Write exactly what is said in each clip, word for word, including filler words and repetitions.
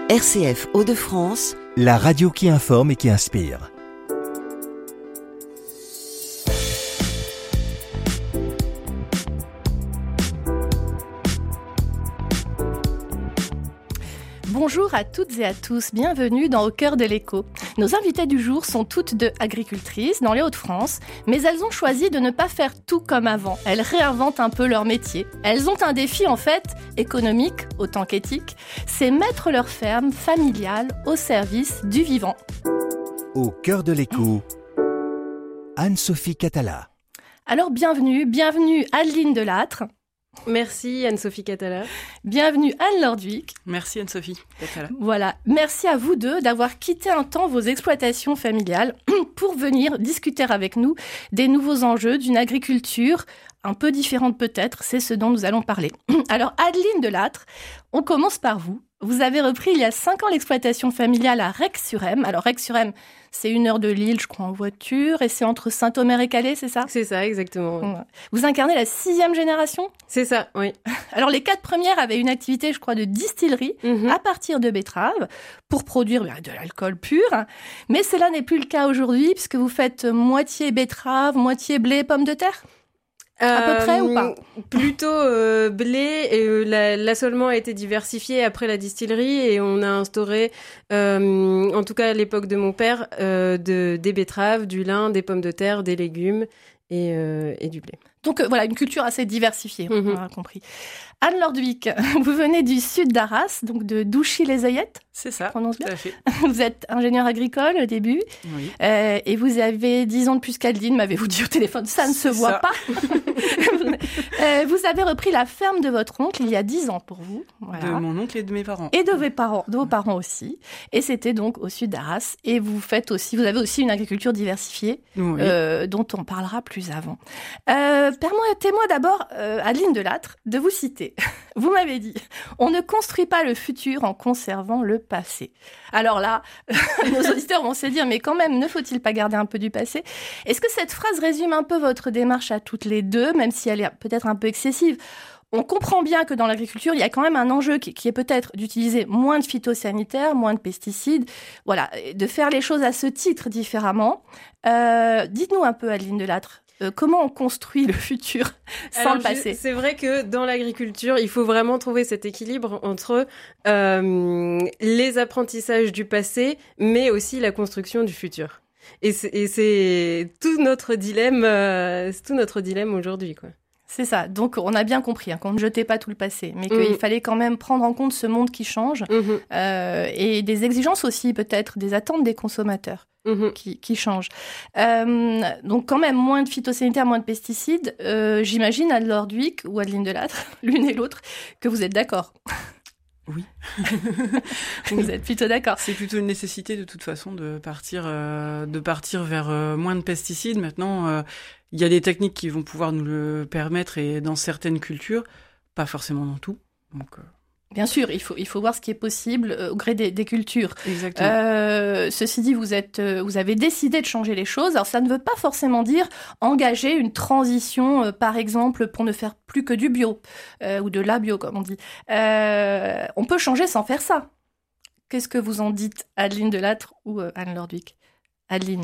R C F Hauts-de-France, la radio qui informe et qui inspire. Bonjour à toutes et à tous, bienvenue dans Au cœur de l'écho. Nos invitées du jour sont toutes deux agricultrices dans les Hauts-de-France, mais elles ont choisi de ne pas faire tout comme avant. Elles réinventent un peu leur métier. Elles ont un défi en fait, économique autant qu'éthique, c'est mettre leur ferme familiale au service du vivant. Au cœur de l'écho, Anne-Sophie Catala. Alors bienvenue, bienvenue Adeline Delattre. Merci Anne-Sophie Catala. Bienvenue Anne Lordwijk. Merci Anne-Sophie Catala. Voilà, merci à vous deux d'avoir quitté un temps vos exploitations familiales pour venir discuter avec nous des nouveaux enjeux d'une agriculture un peu différente peut-être, c'est ce dont nous allons parler. Alors Adeline Delattre, on commence par vous. Vous avez repris il y a cinq ans l'exploitation familiale à Rex-sur-Emme. Alors Rex-sur-Emme, c'est une heure de Lille, je crois, en voiture, et c'est entre Saint-Omer et Calais, c'est ça ? C'est ça, exactement. Oui. Vous incarnez la sixième génération ? C'est ça, oui. Alors les quatre premières avaient une activité, je crois, de distillerie mm-hmm. à partir de betteraves pour produire bien, de l'alcool pur. Mais cela n'est plus le cas aujourd'hui puisque vous faites moitié betterave, moitié blé, pommes de terre ? À peu près euh, ou pas ? Plutôt euh, blé. Et, euh, la, l'assolement a été diversifié après la distillerie et on a instauré, euh, en tout cas à l'époque de mon père, euh, de, des betteraves, du lin, des pommes de terre, des légumes et, euh, et du blé. Donc euh, voilà, une culture assez diversifiée, mm-hmm. on a compris. Anne Lordwijk, vous venez du sud d'Arras, donc de Douchy-les-Oeillettes. C'est ça, prononce bien. tout à fait. Vous êtes ingénieur agricole au début, oui. euh, et vous avez dix ans de plus qu'Adeline, m'avez-vous dit au téléphone, ça ne se voit ça. pas. euh, vous avez repris la ferme de votre oncle il y a dix ans pour vous. Voilà. De mon oncle et de mes parents. Et de vos parents, de vos parents aussi. Et c'était donc au sud d'Arras. Et vous faites aussi, vous avez aussi une agriculture diversifiée, oui. euh, dont on parlera plus avant. Euh, permettez-moi d'abord, euh, Adeline Delattre, de vous citer. Vous m'avez dit, on ne construit pas le futur en conservant le passé. Alors là, nos auditeurs vont se dire, mais quand même, ne faut-il pas garder un peu du passé ? Est-ce que cette phrase résume un peu votre démarche à toutes les deux, même si elle est peut-être un peu excessive ? On comprend bien que dans l'agriculture, il y a quand même un enjeu qui, qui est peut-être d'utiliser moins de phytosanitaires, moins de pesticides, voilà, de faire les choses à ce titre différemment. Euh, dites-nous un peu, Adeline Delattre, euh, comment on construit le futur sans Alors, le passé ? je, C'est vrai que dans l'agriculture, il faut vraiment trouver cet équilibre entre euh, les apprentissages du passé, mais aussi la construction du futur. Et c'est, et c'est tout notre dilemme, euh, c'est tout notre dilemme aujourd'hui, quoi. C'est ça. Donc, on a bien compris hein, qu'on ne jetait pas tout le passé, mais qu'il mmh. fallait quand même prendre en compte ce monde qui change mmh. euh, et des exigences aussi, peut-être, des attentes des consommateurs mmh. qui, qui changent. Euh, donc, quand même, moins de phytosanitaires, moins de pesticides. Euh, j'imagine, Anne Lordwijk ou Adeline Delattre, l'une et l'autre, que vous êtes d'accord. Oui. Vous êtes plutôt d'accord. C'est plutôt une nécessité de toute façon de partir, euh, de partir vers euh, moins de pesticides. Maintenant, euh, il y a des techniques qui vont pouvoir nous le permettre et dans certaines cultures, pas forcément dans tout. Donc, euh... Bien sûr, il faut, il faut voir ce qui est possible euh, au gré des, des cultures. Exactement. Euh, ceci dit, vous, êtes, euh, vous avez décidé de changer les choses. Alors, ça ne veut pas forcément dire engager une transition, euh, par exemple, pour ne faire plus que du bio, euh, ou de la bio, comme on dit. Euh, on peut changer sans faire ça. Qu'est-ce que vous en dites, Adeline Delattre ou euh, Anne Lordwijk ? Adeline.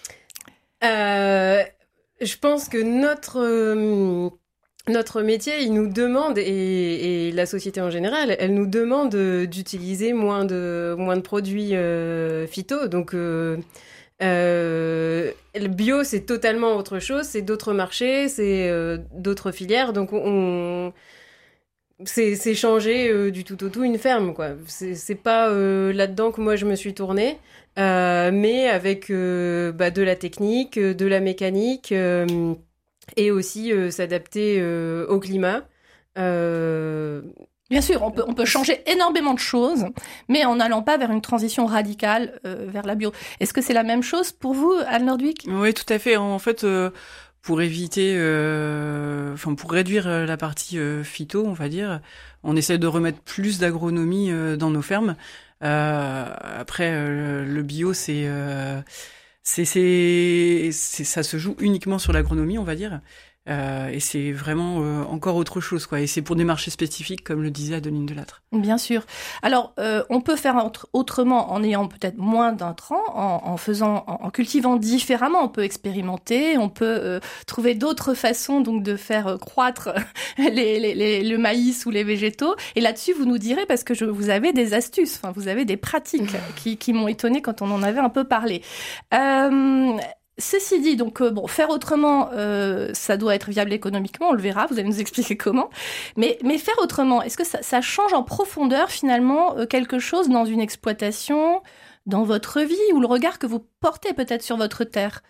Euh, je pense que notre... Euh... Notre métier, il nous demande, et, et la société en général, elle nous demande d'utiliser moins de, moins de produits euh, phyto. Donc, euh, euh, le bio, c'est totalement autre chose, c'est d'autres marchés, c'est euh, d'autres filières. Donc, on, c'est, c'est changer euh, du tout au tout une ferme, quoi. C'est, c'est pas euh, là-dedans que moi je me suis tournée, euh, mais avec euh, bah, de la technique, de la mécanique. Euh, Et aussi euh, s'adapter euh, au climat. Euh... Bien sûr, on peut, on peut changer énormément de choses, mais en n'allant pas vers une transition radicale euh, vers la bio. Est-ce que c'est la même chose pour vous, Anne Lordwijk ? Oui, tout à fait. En fait, euh, pour éviter, euh, enfin pour réduire la partie euh, phyto, on va dire, on essaie de remettre plus d'agronomie euh, dans nos fermes. Euh, après, euh, le bio, c'est... Euh, C'est, c'est, c'est, ça se joue uniquement sur l'agronomie, on va dire. Euh, et c'est vraiment euh, encore autre chose, quoi. Et c'est pour des marchés spécifiques, comme le disait Adeline Delattre. Bien sûr. Alors, euh, on peut faire autre- autrement en ayant peut-être moins d'intrants, en, en faisant, en, en cultivant différemment. On peut expérimenter, on peut euh, trouver d'autres façons donc de faire euh, croître les, les, les, le maïs ou les végétaux. Et là-dessus, vous nous direz, parce que je, vous avez des astuces, enfin, vous avez des pratiques qui, qui m'ont étonnée quand on en avait un peu parlé. Euh, Ceci dit, donc euh, bon, faire autrement, euh, ça doit être viable économiquement, on le verra, vous allez nous expliquer comment. Mais, mais faire autrement, est-ce que ça, ça change en profondeur finalement euh, quelque chose dans une exploitation, dans votre vie, ou le regard que vous portez peut-être sur votre terre?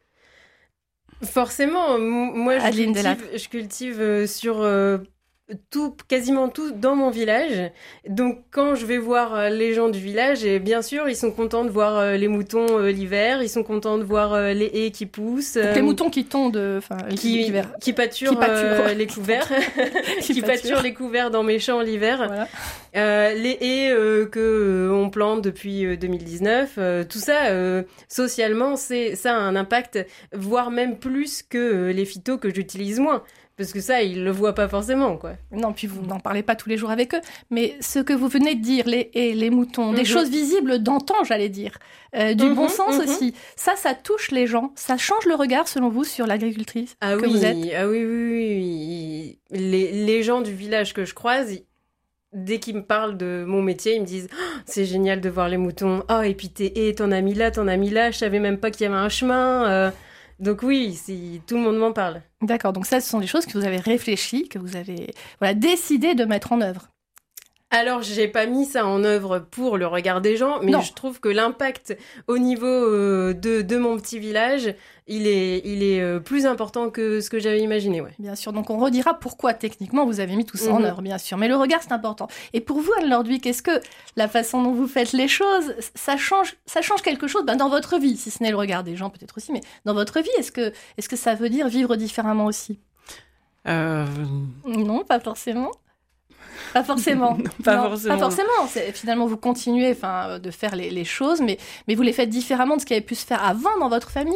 Forcément, m- moi je Adeline cultive, Delattre. je cultive euh, sur euh, tout, quasiment tout dans mon village. Donc quand je vais voir euh, les gens du village, et bien sûr ils sont contents de voir euh, les moutons euh, l'hiver, ils sont contents de voir euh, les haies qui poussent, Donc, euh, les moutons qui tondent, enfin, qui, l'hiver. qui pâturent, Qui pâturent, euh, ouais. les couverts, Qui qui pâturent. pâturent les couverts dans mes champs l'hiver. Voilà. Euh, les haies euh, que euh, on plante depuis euh, deux mille dix-neuf, euh, tout ça, euh, socialement, c'est ça a un impact, voire même plus que euh, les phytos que j'utilise moins, parce que ça, ils le voient pas forcément, quoi. Non, puis vous n'en parlez pas tous les jours avec eux, mais ce que vous venez de dire, les haies, les moutons, des Mhm. choses visibles d'antan, j'allais dire, euh, du Mhm, bon sens mhm. aussi, ça, ça touche les gens, ça change le regard, selon vous, sur l'agricultrice Ah que oui, vous êtes. ah oui, oui, oui, oui. Les, les gens du village que je croise, ils- dès qu'ils me parlent de mon métier, ils me disent oh, c'est génial de voir les moutons. Oh, et puis tes haies, t'en as mis là, t'en as mis là. Je savais même pas qu'il y avait un chemin. Euh, donc oui, si tout le monde m'en parle. D'accord, donc ça, ce sont des choses que vous avez réfléchies, que vous avez voilà, décidé de mettre en œuvre. Alors, j'ai pas mis ça en œuvre pour le regard des gens, mais Non. je trouve que l'impact au niveau euh, de, de mon petit village, il est, il est euh, plus important que ce que j'avais imaginé, ouais. Bien sûr, donc on redira pourquoi techniquement vous avez mis tout ça en Mhm. œuvre, bien sûr. Mais le regard, c'est important. Et pour vous, Anne Lordwick, est-ce que la façon dont vous faites les choses, ça change, ça change quelque chose ben, dans votre vie, si ce n'est le regard des gens peut-être aussi, mais dans votre vie, est-ce que, est-ce que ça veut dire vivre différemment aussi? Euh, Non, pas forcément. Pas forcément. Non, pas Non, forcément. Pas forcément. C'est, finalement, vous continuez enfin, de faire les, les choses, mais, mais vous les faites différemment de ce qui avait pu se faire avant dans votre famille.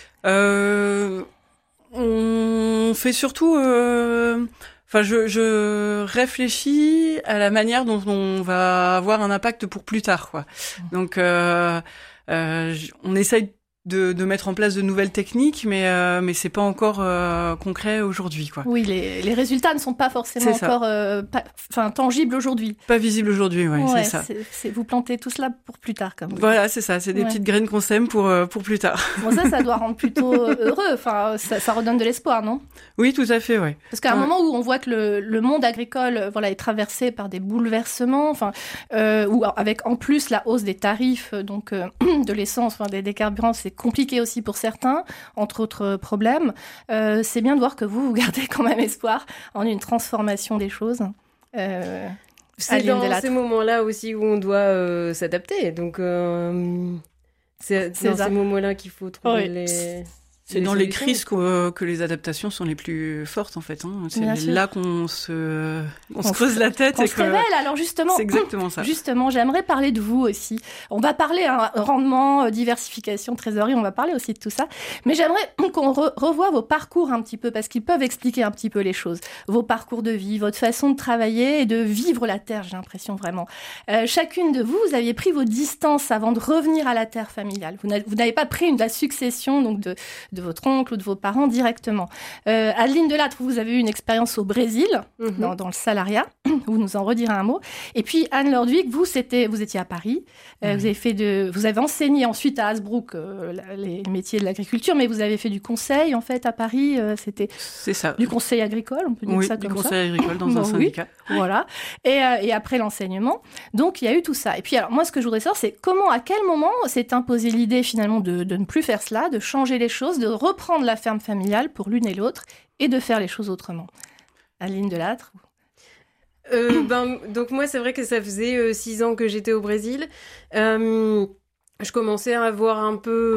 euh, on fait surtout... euh, Enfin, je, je réfléchis à la manière dont on va avoir un impact pour plus tard, quoi. Donc, euh, euh, j- on essaye de, de mettre en place de nouvelles techniques, mais euh, mais c'est pas encore euh, concret aujourd'hui, quoi. Oui, les, les résultats ne sont pas forcément C'est ça. encore euh, pas- enfin, tangibles aujourd'hui. Pas visible aujourd'hui, ouais, Ouais, c'est ça. c'est- c'est- vous plantez tout cela pour plus tard, comme vous Voilà, c'est ça. C'est des Ouais. petites graines qu'on sème pour euh, pour plus tard. dites. Bon, ça, ça doit rendre plutôt euh, heureux. Enfin, ça, ça redonne de l'espoir, non? Oui, tout à fait, ouais. Parce qu'à un Ouais. moment où on voit que le, le monde agricole, euh, voilà, est traversé par des bouleversements, enfin, euh, ou avec en plus la hausse des tarifs, euh, donc euh, de l'essence, enfin, des, des carburants, c'est compliqué aussi pour certains, entre autres euh, problèmes. Euh, c'est bien de voir que vous, vous gardez quand même espoir en une transformation des choses. Euh, C'est Adeline dans Delattre. ces moments-là aussi où on doit euh, s'adapter. Donc, euh, c'est C'est dans ça. ces moments-là qu'il faut trouver Oui. les. C'est dans les solutions. crises que, que les adaptations sont les plus fortes, en fait. Hein. C'est Bien sûr. là qu'on se, on se On creuse se- la tête. On et se que... révèle, alors justement, C'est exactement ça. justement, j'aimerais parler de vous aussi. On va parler hein, rendement, euh, diversification, trésorerie, on va parler aussi de tout ça. Mais j'aimerais qu'on re- revoie vos parcours un petit peu, parce qu'ils peuvent expliquer un petit peu les choses. Vos parcours de vie, votre façon de travailler et de vivre la terre, j'ai l'impression vraiment. Euh, chacune de vous, vous aviez pris vos distances avant de revenir à la terre familiale. Vous n'a- vous n'avez pas pris une, la succession donc de, de votre oncle ou de vos parents directement. Euh, Adeline Delattre, vous avez eu une expérience au Brésil, Mhm. dans, dans le salariat. Vous nous en redirez un mot. Et puis Anne Lordwick, vous, c'était, vous étiez à Paris. Euh, Oui. Vous avez fait de, vous avez enseigné ensuite à Hasbrook euh, la- les métiers de l'agriculture, mais vous avez fait du conseil en fait à Paris. euh, c'était C'est ça. du conseil agricole, on peut dire Oui, ça du comme conseil agricole dans Bon, un oui. syndicat. ça. Voilà. Et, euh, et après l'enseignement, donc il y a eu tout ça. Et puis alors moi, ce que je voudrais savoir, c'est comment, à quel moment s'est imposée l'idée finalement de, de ne plus faire cela, de changer les choses, de reprendre la ferme familiale pour l'une et l'autre et de faire les choses autrement. Adeline Delattre. Euh, ben, donc moi, c'est vrai que ça faisait euh, six ans que j'étais au Brésil. Euh, je commençais à avoir un peu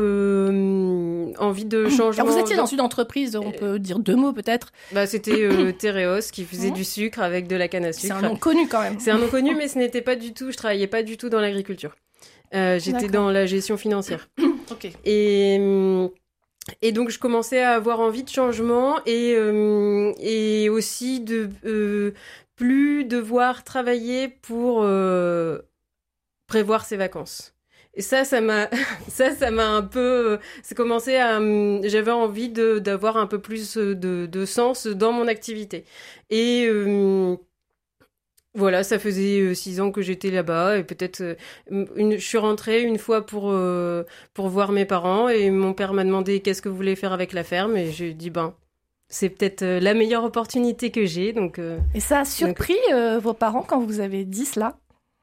euh, envie de changement. Alors vous étiez dans une entreprise, on peut dire deux mots peut-être. Bah, c'était euh, Tereos qui faisait Mhm. du sucre avec de la canne à C'est sucre. un nom connu quand même. C'est un nom connu, mais ce n'était pas du tout. Je travaillais pas du tout dans l'agriculture. Euh, j'étais D'accord. dans la gestion financière. Ok. Et hum, Et donc, je commençais à avoir envie de changement et, euh, et aussi de euh, plus devoir travailler pour euh, prévoir ses vacances. Et ça, ça m'a, ça, ça m'a un peu, c'est commencé à, j'avais envie de, d'avoir un peu plus de, de sens dans mon activité. Et euh, voilà, ça faisait euh, six ans que j'étais là-bas et peut-être euh, une, je suis rentrée une fois pour euh, pour voir mes parents et mon père m'a demandé qu'est-ce que vous voulez faire avec la ferme et j'ai dit ben c'est peut-être euh, la meilleure opportunité que j'ai donc. Euh, et ça a surpris donc... euh, vos parents quand vous avez dit cela?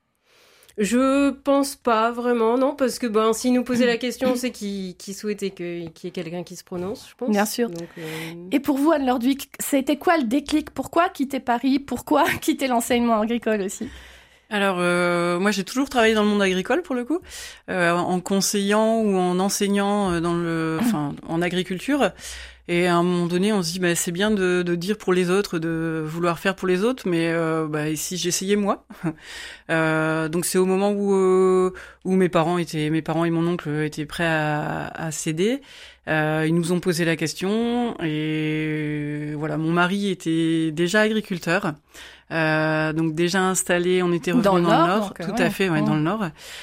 Je pense pas vraiment, non, parce que ben s'ils nous posaient la question, c'est qu'ils, qu'ils souhaitaient que, qu'il y ait quelqu'un qui se prononce, je pense. Bien sûr. Donc, euh... Et pour vous, Anne Lordwijk, c'était quoi le déclic? Pourquoi quitter Paris? Pourquoi quitter l'enseignement agricole aussi? Alors, euh, moi, j'ai toujours travaillé dans le monde agricole, pour le coup, euh, en conseillant ou en enseignant dans le, enfin, en agriculture. Et à un moment donné, on se dit, bah, c'est bien de, de dire pour les autres, de vouloir faire pour les autres, mais euh, bah, si j'essayais moi. euh, donc c'est au moment où euh, où mes parents étaient, mes parents et mon oncle étaient prêts à, à céder. Euh, ils nous ont posé la question et voilà, mon mari était déjà agriculteur, euh, donc déjà installé. On était revenus dans, dans le Nord, nord tout ouais. à fait, ouais, oh. dans le Nord.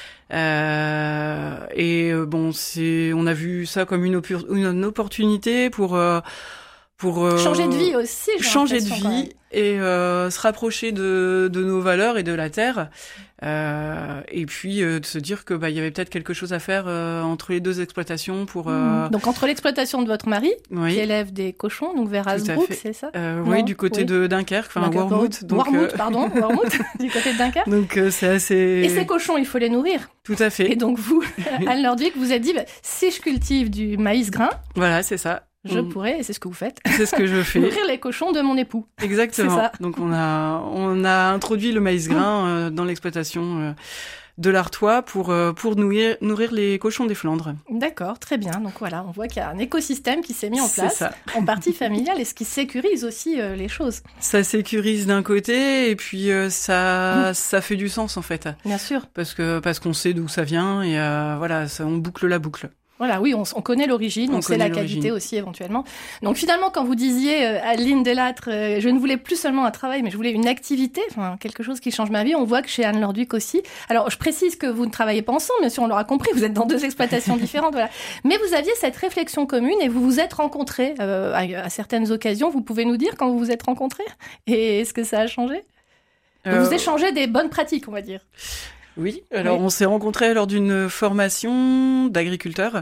Euh, et bon, c'est, on a vu ça comme une, opur- une opportunité pour euh, pour euh, changer de vie aussi, j'ai changer de vie et euh, se rapprocher de de nos valeurs et de la terre. Euh, et puis euh, de se dire que bah il y avait peut-être quelque chose à faire euh, entre les deux exploitations pour. Euh... Donc entre l'exploitation de votre mari oui. qui élève des cochons, donc vers Hasbrook, c'est ça? euh, Oui, du côté oui. de Dunkerque, enfin Wormhout. Donc Wormhout, euh... pardon, Wormhout, du côté de Dunkerque. Donc euh, c'est assez. Et ces cochons, il faut les nourrir. Tout à fait. Et donc vous, Anne Lordwijk, vous êtes dit bah, si je cultive du maïs grain. Voilà, c'est ça. Je mmh. pourrais, et c'est ce que vous faites. C'est ce que je fais. Nourrir les cochons de mon époux. Exactement. C'est ça. Donc on a on a introduit le maïs grain euh, dans l'exploitation euh, de l'Artois pour euh, pour nourrir nourrir les cochons des Flandres. D'accord, très bien. Donc voilà, on voit qu'il y a un écosystème qui s'est mis en place, c'est ça. En partie familiale, et ce qui sécurise aussi euh, les choses. Ça sécurise d'un côté, et puis euh, ça mmh. ça fait du sens en fait. Bien sûr. Parce que parce qu'on sait d'où ça vient et euh, voilà, ça, on boucle la boucle. Voilà, oui, on, on connaît l'origine, on, on sait la l'origine. Qualité aussi éventuellement. Donc finalement, quand vous disiez euh, Adeline Delattre, euh, je ne voulais plus seulement un travail, mais je voulais une activité, enfin quelque chose qui change ma vie. On voit que chez Anne Lordwijk aussi. Alors je précise que vous ne travaillez pas ensemble, bien sûr, on l'aura compris. Vous êtes dans deux exploitations différentes, voilà. Mais vous aviez cette réflexion commune et vous vous êtes rencontrés euh, à, à certaines occasions. Vous pouvez nous dire quand vous vous êtes rencontrés et est-ce que ça a changé? euh... Vous échangez des bonnes pratiques, on va dire. Oui, alors oui. on s'est rencontrés lors d'une formation d'agriculteurs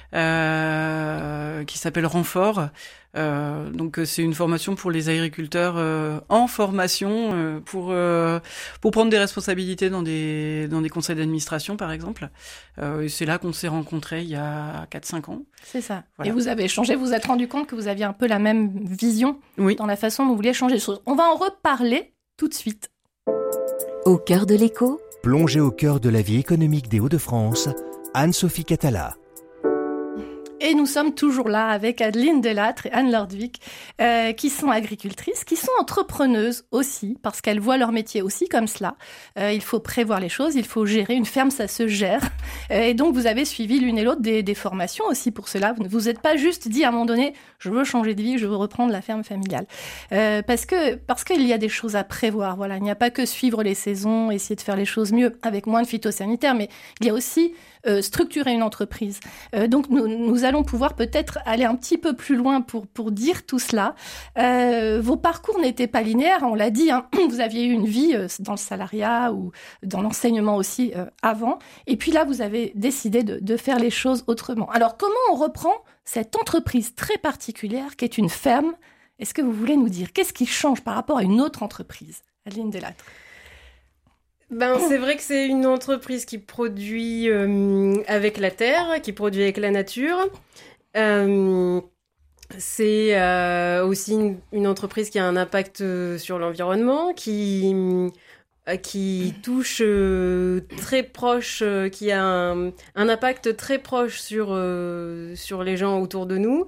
euh, qui s'appelle Renfort. Euh, donc c'est une formation pour les agriculteurs euh, en formation euh, pour euh, pour prendre des responsabilités dans des dans des conseils d'administration par exemple. Euh, et c'est là qu'on s'est rencontrés il y a quatre cinq ans. C'est ça. Voilà. Et vous avez échangé, vous vous êtes rendu compte que vous aviez un peu la même vision oui. dans la façon dont vous vouliez changer les choses. On va en reparler tout de suite. Au cœur de l'écho. Plongée au cœur de la vie économique des Hauts-de-France, Anne-Sophie Catala. Et nous sommes toujours là avec Adeline Delattre et Anne Lordwijk, euh, qui sont agricultrices, qui sont entrepreneuses aussi, parce qu'elles voient leur métier aussi comme cela. Euh, il faut prévoir les choses, il faut gérer. Une ferme, ça se gère. Euh, et donc, vous avez suivi l'une et l'autre des, des formations aussi pour cela. Vous ne vous êtes pas juste dit à un moment donné, je veux changer de vie, je veux reprendre la ferme familiale. Euh, parce que parce qu'il y a des choses à prévoir. Voilà, il n'y a pas que suivre les saisons, essayer de faire les choses mieux avec moins de phytosanitaires, mais il y a aussi euh, structurer une entreprise. Euh, donc, nous, nous allons pouvoir peut-être aller un petit peu plus loin pour, pour dire tout cela. Euh, vos parcours n'étaient pas linéaires, on l'a dit, hein. Vous aviez eu une vie euh, dans le salariat ou dans l'enseignement aussi euh, avant. Et puis là, vous avez décidé de, de faire les choses autrement. Alors, comment on reprend cette entreprise très particulière qui est une ferme? Est-ce que vous voulez nous dire qu'est-ce qui change par rapport à une autre entreprise? Adeline Delattre. Ben, c'est vrai que c'est une entreprise qui produit euh, avec la terre, qui produit avec la nature. Euh, c'est euh, aussi une, une entreprise qui a un impact euh, sur l'environnement, qui, euh, qui touche euh, très proche, euh, qui a un, un impact très proche sur, euh, sur les gens autour de nous.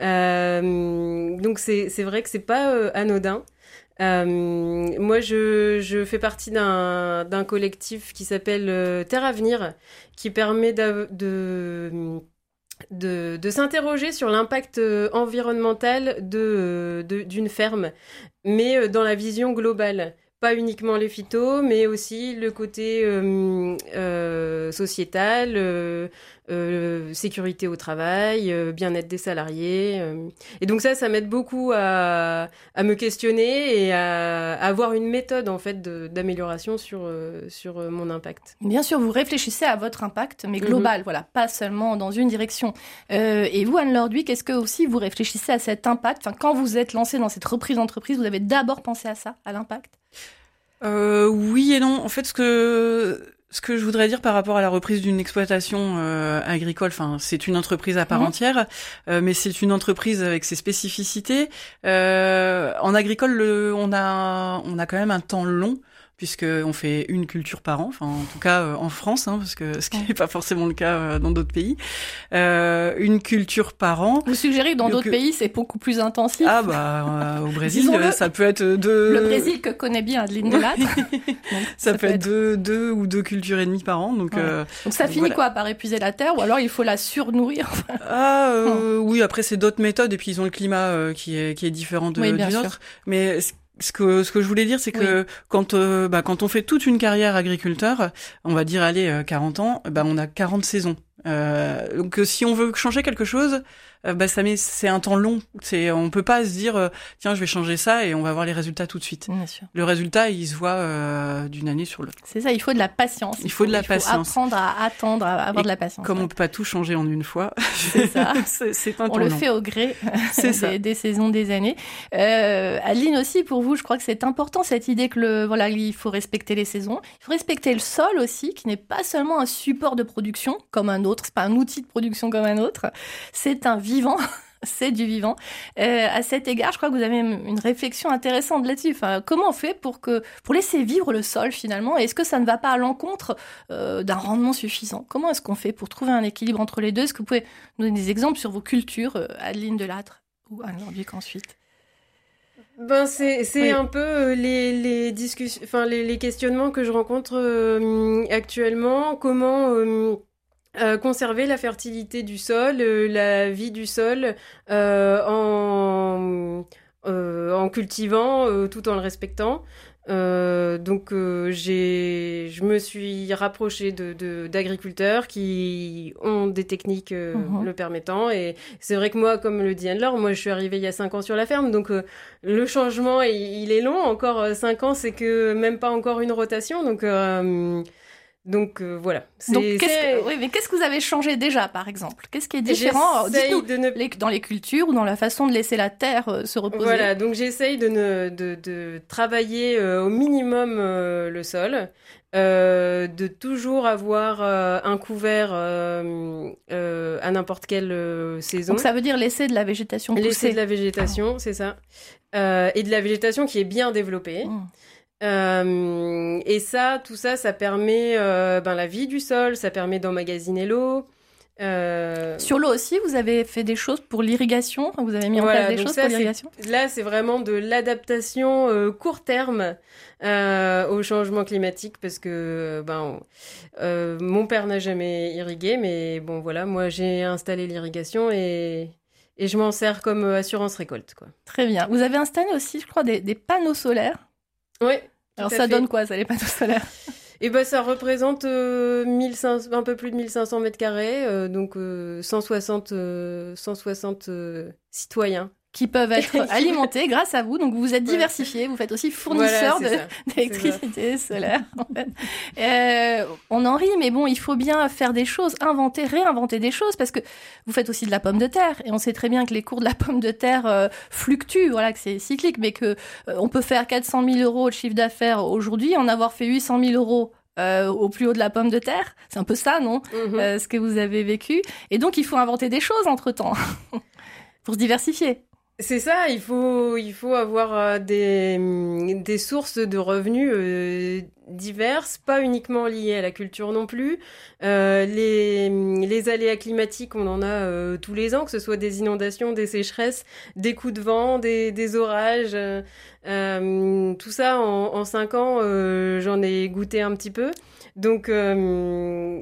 Euh, donc c'est, c'est vrai que c'est pas euh, anodin. Euh, moi, je, je fais partie d'un, d'un collectif qui s'appelle euh, Terre Avenir, qui permet de, de, de, de s'interroger sur l'impact environnemental de, de, d'une ferme, mais dans la vision globale. Pas uniquement les phytos, mais aussi le côté euh, euh, sociétal, euh, euh, sécurité au travail, euh, bien-être des salariés. Euh. Et donc ça, ça m'aide beaucoup à, à me questionner et à, à avoir une méthode en fait de, d'amélioration sur, euh, sur mon impact. Bien sûr, vous réfléchissez à votre impact, mais global, mm-hmm. voilà, pas seulement dans une direction. Euh, et vous, Anne Lorduic, est-ce que aussi vous réfléchissez à cet impact ? Enfin, quand vous êtes lancé dans cette reprise d'entreprise, vous avez d'abord pensé à ça, à l'impact ? Euh, oui et non. En fait, ce que ce que je voudrais dire par rapport à la reprise d'une exploitation euh, agricole, enfin, c'est une entreprise à part mmh. entière, euh, mais c'est une entreprise avec ses spécificités. Euh, en agricole, le, on a on a quand même un temps long, puisque on fait une culture par an, enfin en tout cas euh, en France, hein, parce que ce qui n'est pas forcément le cas euh, dans d'autres pays. Euh, une culture par an. Vous suggérez que dans Donc, d'autres pays c'est beaucoup plus intensif. Ah bah euh, au Brésil ça peut être deux. Le Brésil que connaît bien Adeline Delattre. ça, ça peut être, être deux, deux ou deux cultures et demie par an. Donc, ouais. euh, donc ça finit voilà. quoi par épuiser la terre ou alors il faut la surnourrir. ah euh, hum. oui après c'est d'autres méthodes et puis ils ont le climat euh, qui est qui est différent de, oui, du sûr. nôtre. Mais Ce que ce que je voulais dire, c'est que oui. quand euh, bah quand on fait toute une carrière agriculteur, on va dire allez euh, quarante ans, bah on a quarante saisons. Euh, donc euh, si on veut changer quelque chose, euh, bah ça met c'est un temps long. C'est on peut pas se dire euh, tiens je vais changer ça et on va voir les résultats tout de suite. Bien sûr. Le résultat il se voit euh, d'une année sur l'autre. C'est ça, il faut de la patience. Il faut de la il patience. Il faut apprendre à attendre, à avoir et de la patience. Comme ouais. on peut pas tout changer en une fois, c'est ça. c'est, c'est un on temps le long. fait au gré c'est des, des saisons, des années. Euh, Adeline aussi pour vous, je crois que c'est important cette idée que le voilà il faut respecter les saisons, il faut respecter le sol aussi, qui n'est pas seulement un support de production comme un autre, c'est pas un outil de production comme un autre, c'est un vivant. C'est du vivant. Euh, à cet égard, je crois que vous avez une réflexion intéressante là-dessus. Enfin, comment on fait pour que pour laisser vivre le sol finalement ? Et est-ce que ça ne va pas à l'encontre euh, d'un rendement suffisant ? Comment est-ce qu'on fait pour trouver un équilibre entre les deux ? Est-ce que vous pouvez nous donner des exemples sur vos cultures, euh, Adeline Delattre ou Anne Lorduic ensuite ? Ben c'est c'est oui. un peu les les discussions, enfin les les questionnements que je rencontre euh, actuellement. Comment euh, Euh, conserver la fertilité du sol, euh, la vie du sol euh, en, euh, en cultivant euh, tout en le respectant. Euh, donc euh, j'ai, je me suis rapprochée de, de, d'agriculteurs qui ont des techniques euh, mmh. le permettant. Et c'est vrai que moi, comme le dit Anne-Laure, moi je suis arrivée il y a cinq ans sur la ferme, donc euh, le changement il, il est long. Encore cinq ans, c'est que même pas encore une rotation. Donc euh, Donc euh, voilà. C'est, Donc, qu'est-ce c'est... Que, oui, mais qu'est-ce que vous avez changé déjà, par exemple ? Qu'est-ce qui est différent ? Dites-nous, de ne... les, dans les cultures ou dans la façon de laisser la terre euh, se reposer. Voilà, donc j'essaye de, ne, de, de travailler euh, au minimum euh, le sol, euh, de toujours avoir euh, un couvert euh, euh, à n'importe quelle euh, saison. Donc ça veut dire laisser de la végétation pousser. Laisser de la végétation, c'est ça. Euh, et de la végétation qui est bien développée. Mmh. Euh, et ça, tout ça, ça permet euh, ben, la vie du sol, ça permet d'emmagasiner l'eau. Euh... Sur l'eau aussi, vous avez fait des choses pour l'irrigation ? Vous avez mis en voilà, place des choses ça, pour l'irrigation ? c'est, Là, c'est vraiment de l'adaptation euh, court terme euh, au changement climatique parce que ben, euh, mon père n'a jamais irrigué, mais bon, voilà, moi, j'ai installé l'irrigation et... Et je m'en sers comme assurance récolte, quoi. Très bien. Vous avez installé aussi, je crois, des, des panneaux solaires. Oui. Alors ça fait. Donne quoi, ça, les panneaux solaires ? Eh ben, ça représente euh, mille cinq cents, un peu plus de mille cinq cents mètres carrés, euh, donc euh, cent soixante, euh, cent soixante euh, citoyens. Qui peuvent être alimentés grâce à vous. Donc, vous êtes diversifiés. Vous faites aussi fournisseur voilà, de, d'électricité solaire. En fait. euh, on en rit, mais bon, il faut bien faire des choses, inventer, réinventer des choses, parce que vous faites aussi de la pomme de terre. Et on sait très bien que les cours de la pomme de terre euh, fluctuent, voilà, que c'est cyclique, mais que euh, on peut faire quatre cent mille euros de chiffre d'affaires aujourd'hui, en avoir fait huit cent mille euros Euh, au plus haut de la pomme de terre. C'est un peu ça, non ? mm-hmm. euh, Ce que vous avez vécu. Et donc, il faut inventer des choses entre-temps pour se diversifier. C'est ça, il faut, il faut avoir euh, des, des sources de revenus euh, diverses, pas uniquement liées à la culture non plus. Euh, les, les aléas climatiques, on en a euh, tous les ans, que ce soit des inondations, des sécheresses, des coups de vent, des, des orages. Euh, euh, tout ça, en, en cinq ans, euh, j'en ai goûté un petit peu. Donc... Euh,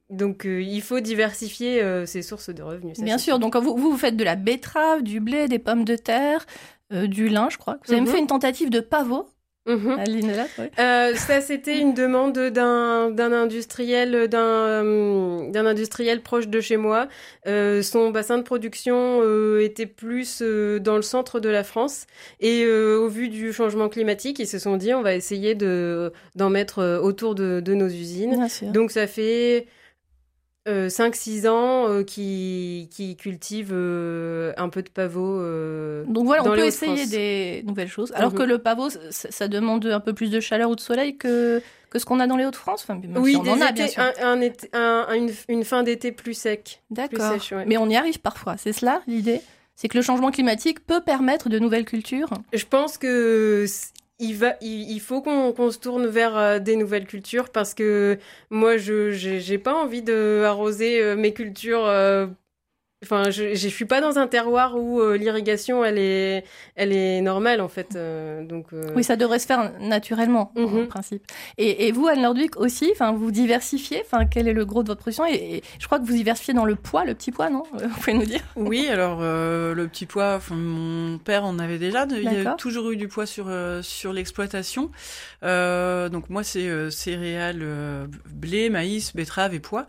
donc euh, il faut diversifier euh, ses sources de revenus. Ça, Bien sûr, donc vous, vous faites de la betterave, du blé, des pommes de terre, euh, du lin, je crois. Vous avez Mm-hmm. même fait une tentative de pavot. Mm-hmm. Adeline Delattre, oui. Euh, ça, c'était une demande d'un, d'un industriel, d'un, euh, d'un industriel proche de chez moi. Euh, son bassin de production euh, était plus euh, dans le centre de la France. Et euh, au vu du changement climatique, ils se sont dit, on va essayer de, d'en mettre euh, autour de, de nos usines. Bien sûr. Donc, ça fait euh, cinq six ans euh, qu'ils qui cultivent euh, un peu de pavot. Euh, Donc voilà, dans on les peut Hauts-de-France. essayer des nouvelles choses. Alors Mhm. que le pavot, ça, ça demande un peu plus de chaleur ou de soleil que, que ce qu'on a dans les Hauts-de-France. Enfin, même Oui, si on des en a, étés- bien sûr. un, un été- un- une, une fin d'été plus sec. D'accord. plus sèche, ouais. Mais on y arrive parfois, c'est cela l'idée? C'est que le changement climatique peut permettre de nouvelles cultures. Je pense que c- il va, il, il faut qu'on qu'on se tourne vers euh, des nouvelles cultures parce que moi, je j'ai j'ai pas envie de arroser euh, mes cultures. euh, Enfin, je je suis pas dans un terroir où euh, l'irrigation elle est elle est normale en fait. euh, donc euh, Oui, ça devrait se faire naturellement, en Mhm. principe. Et, et vous, Anne Lordwijk aussi, enfin, vous diversifiez. Enfin, quel est le gros de votre production? et, et je crois que vous diversifiez dans le pois, le petit pois, non? Vous pouvez nous dire? Oui, alors euh, le petit pois, enfin, mon père en avait déjà. Il y a D'accord. toujours eu du pois sur euh, sur l'exploitation. Euh, donc moi, c'est euh, céréales, euh, blé, maïs, betterave et pois.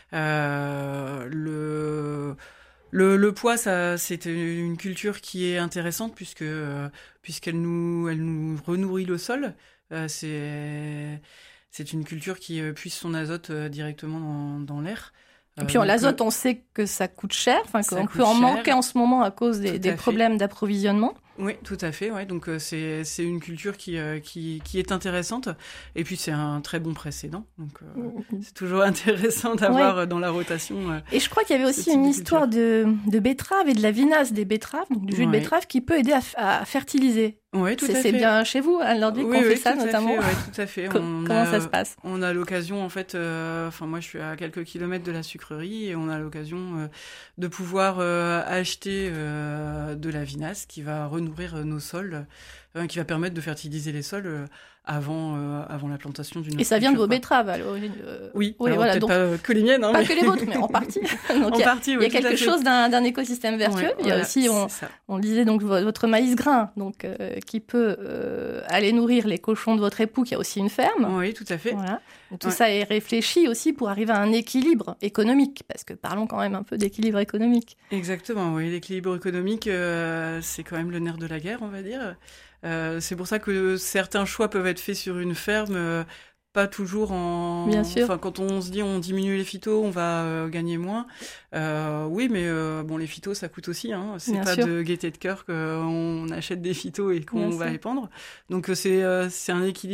Euh, le le, le pois, ça, c'est une culture qui est intéressante puisque euh, puisqu'elle nous elle nous renourrit le sol. Euh, c'est c'est une culture qui euh, puise son azote euh, directement dans, dans l'air. Et puis Euh, en donc, l'azote, on sait que ça coûte cher, enfin ça qu'on coûte peut en cher. manquer en ce moment à cause des, Tout des à fait. problèmes d'approvisionnement. Oui, tout à fait. Ouais. Donc euh, c'est c'est une culture qui euh, qui qui est intéressante et puis c'est un très bon précédent. Donc euh, c'est toujours intéressant d'avoir Ouais. euh, dans la rotation. euh, Et je crois qu'il y avait aussi type une de histoire de, de betterave et de la vinasse des betteraves, donc du jus de Ouais. betterave qui peut aider à, f- à fertiliser. Ouais, tout C'est à c'est fait. bien chez vous, Anne Lordwijk, Oui, qu'on fait oui, ça tout à notamment. fait, ouais, tout à fait. Co- On Comment a, ça se passe? On a l'occasion, en fait, euh, enfin moi je suis à quelques kilomètres de la sucrerie et on a l'occasion euh, de pouvoir euh, acheter euh, de la vinasse qui va renourrir euh, nos sols, euh, qui va permettre de fertiliser les sols euh, avant euh, avant la plantation d'une. Et ça vient de culture, vos quoi. betteraves à l'origine. euh, Oui, oui, alors voilà, peut-être donc pas euh, que les miennes, hein, pas mais- que les vôtres, mais en partie. Donc en il y a, partie, il oui, y a tout à quelque fait. chose d'un d'un écosystème vertueux. Ouais, Il y a voilà, aussi, on, c'est ça. on disait donc vo- votre maïs grain, donc euh, qui peut euh, aller nourrir les cochons de votre époux, qui a aussi une ferme. Oui, tout à fait. Voilà. Donc, tout Ouais. ça est réfléchi aussi pour arriver à un équilibre économique, parce que parlons quand même un peu d'équilibre économique. Exactement, oui. L'équilibre économique, euh, c'est quand même le nerf de la guerre, on va dire. Euh, c'est pour ça que certains choix peuvent être faits sur une ferme, euh, pas toujours en. Bien sûr. Enfin, quand on se dit on diminue les phytos, on va euh, gagner moins. Euh, oui, mais euh, bon, les phytos, ça coûte aussi. Hein. C'est Bien pas sûr. de gaieté de cœur qu'on achète des phytos et qu'on Bien va sûr. épandre. Donc euh, c'est euh, c'est un équilibre